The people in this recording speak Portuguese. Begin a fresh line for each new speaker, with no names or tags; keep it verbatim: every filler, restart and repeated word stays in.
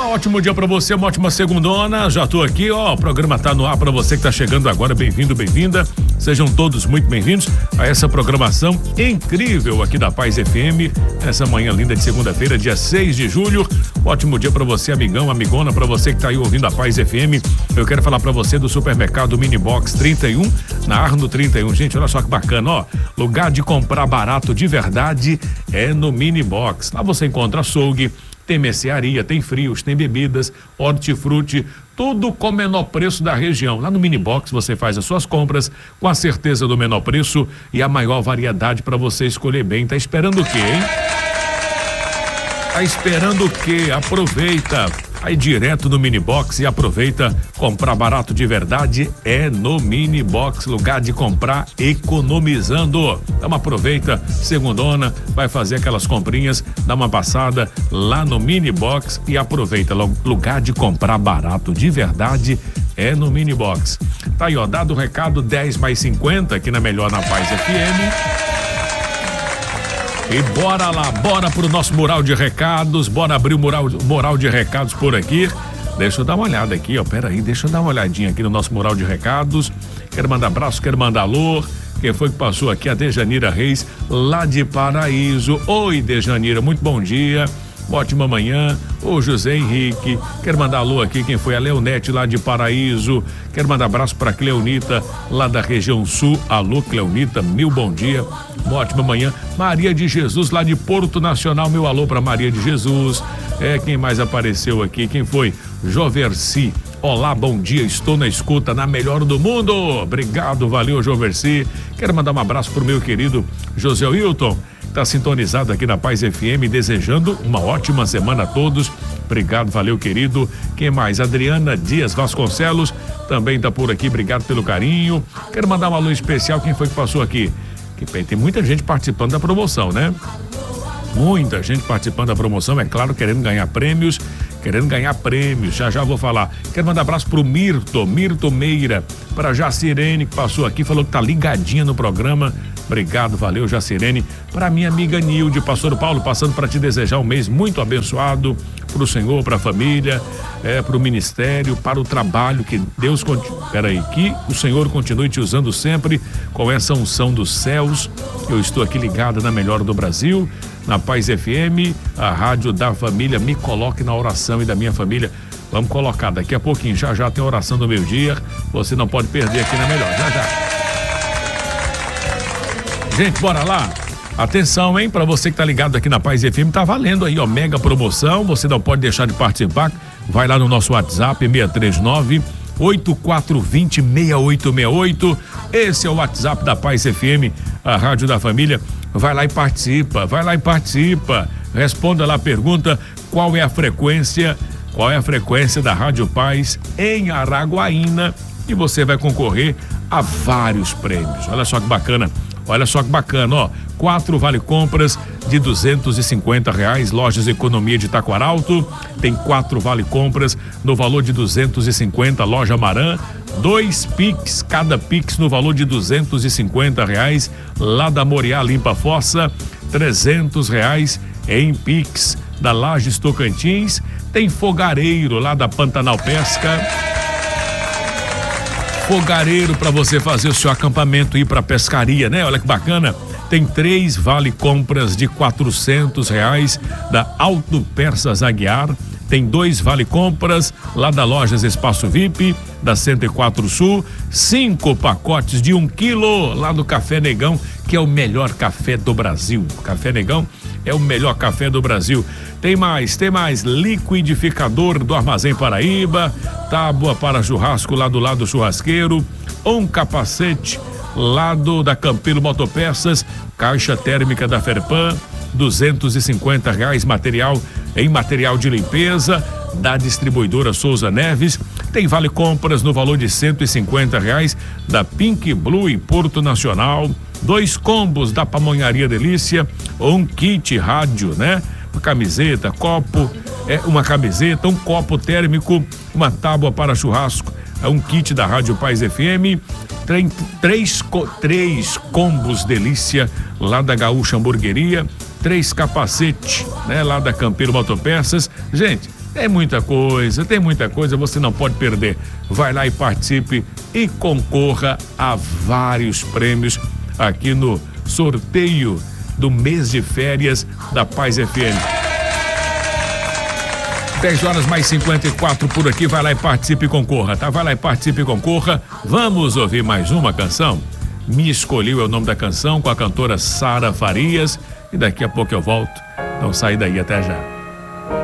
Olá, ótimo dia pra você, uma ótima segundona. Já tô aqui, ó, o programa tá no ar pra você que tá chegando agora. Bem-vindo, bem-vinda. Sejam todos muito bem-vindos a essa programação incrível aqui da Paz F M, nessa manhã linda de segunda-feira, dia seis de julho. Ótimo dia pra você, amigão, amigona, pra você que tá aí ouvindo a Paz F M. Eu quero falar pra você do supermercado Mini Box trinta e um, na Arno trinta e um. Gente, olha só que bacana, ó. Lugar de comprar barato de verdade é no Mini Box. Lá você encontra açougue, tem mercearia, tem frios, tem bebidas, hortifruti, tudo com o menor preço da região. Lá no Mini Box você faz as suas compras com a certeza do menor preço e a maior variedade para você escolher bem. Tá esperando o quê, hein? Tá esperando o quê? Aproveita. Aí direto no Mini Box e aproveita. Comprar barato de verdade é no Mini Box, lugar de comprar economizando. Então aproveita, segundona, vai fazer aquelas comprinhas, dá uma passada lá no Mini Box e aproveita. Lugar de comprar barato de verdade é no Mini Box. Tá aí, ó, dado o recado, dez mais cinquenta aqui na Melhor na Paz F M. E bora lá, bora pro nosso mural de recados, bora abrir o mural, mural de recados por aqui. Deixa eu dar uma olhada aqui, ó, pera aí, deixa eu dar uma olhadinha aqui no nosso mural de recados. Quero mandar abraço, quero mandar alô. Quem foi que passou aqui? A Dejanira Reis, lá de Paraíso. Oi, Dejanira, muito bom dia. Ótima manhã, o José Henrique, quero mandar alô aqui, quem foi? A Leonete lá de Paraíso, quero mandar abraço para Cleonita lá da região sul. Alô Cleonita, mil bom dia, uma ótima manhã. Maria de Jesus lá de Porto Nacional, meu alô para Maria de Jesus. É, quem mais apareceu aqui? Quem foi? Joverci. Olá, bom dia, estou na escuta, na melhor do mundo. Obrigado, valeu, Joverci. Quero mandar um abraço pro meu querido José Wilton, tá sintonizado aqui na Paz F M, desejando uma ótima semana a todos. Obrigado, valeu, querido. Quem mais? Adriana Dias Vasconcelos também tá por aqui, obrigado pelo carinho. Quero mandar um alô especial, quem foi que passou aqui? Tem muita gente participando da promoção, né? Muita gente participando da promoção, é claro, querendo ganhar prêmios, querendo ganhar prêmios, já já vou falar. Quero mandar abraço pro Mirto, Mirto Meira, pra Jacirene, que passou aqui, falou que tá ligadinha no programa. Obrigado, valeu, Jacirene. Para minha amiga Nilde, pastor Paulo, passando para te desejar um mês muito abençoado, para o Senhor, para a família, é, para o ministério, para o trabalho, que Deus, peraí, que o Senhor continue te usando sempre com essa unção dos céus. Eu estou aqui ligada na melhor do Brasil, na Paz F M, a rádio da família. Me coloque na oração e da minha família. Vamos colocar daqui a pouquinho, já já tem a oração do meio-dia. Você não pode perder aqui na melhor, já já. Gente, bora lá. Atenção, hein? Para você que tá ligado aqui na Paz F M, tá valendo aí, ó, mega promoção. Você não pode deixar de participar. Vai lá no nosso WhatsApp, seis três nove, oito quatro dois zero, seis oito seis oito. Esse é o WhatsApp da Paz F M, a rádio da família. Vai lá e participa, vai lá e participa. Responda lá a pergunta: qual é a frequência, qual é a frequência da Rádio Paz em Araguaína? E você vai concorrer a vários prêmios. Olha só que bacana. Olha só que bacana, ó, quatro vale compras de duzentos e cinquenta reais, Lojas Economia de Taquaralto, tem quatro vale compras no valor de duzentos e cinquenta, Loja Maran, dois Pix, cada Pix no valor de duzentos e cinquenta reais, lá da Moriá Limpa Fossa, trezentos reais em Pix, da Lages Tocantins, tem fogareiro lá da Pantanal Pesca, fogareiro para você fazer o seu acampamento e ir para pescaria, né? Olha que bacana. Tem três vale compras de quatrocentos reais da Auto Persas Aguiar. Tem dois vale compras lá da Lojas Espaço V I P, da cento e quatro Sul. Cinco pacotes de um quilo lá do Café Negão, que é o melhor café do Brasil. Café Negão é o melhor café do Brasil. Tem mais, tem mais. Liquidificador do Armazém Paraíba, tábua para churrasco lá do lado do churrasqueiro, um capacete lá do da Campelo Motopeças, caixa térmica da Ferpan, duzentos e cinquenta reais, material em material de limpeza da distribuidora Souza Neves. Tem vale compras no valor de cento e cinquenta reais da Pink Blue em Porto Nacional, dois combos da Pamonharia Delícia, um kit rádio, né? Uma camiseta, copo, é uma camiseta, um copo térmico, uma tábua para churrasco, é um kit da Rádio Paz F M, tem três, três combos Delícia lá da Gaúcha Hamburgueria, três capacetes, né? Lá da Campeiro Motopeças. Gente, Tem muita coisa, tem muita coisa, você não pode perder. Vai lá e participe e concorra a vários prêmios aqui no sorteio do mês de férias da Paz F M. dez horas mais cinquenta e quatro por aqui, vai lá e participe e concorra, tá? Vai lá e participe e concorra. Vamos ouvir mais uma canção? Me Escolheu é o nome da canção, com a cantora Sara Farias. E daqui a pouco eu volto. Então sai daí, até já.